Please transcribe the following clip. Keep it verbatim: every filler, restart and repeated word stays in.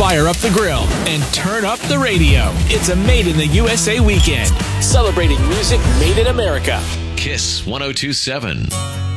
Fire up the grill and turn up the radio. It's a Made in the U S A weekend, celebrating music made in America. Kiss one oh two point seven.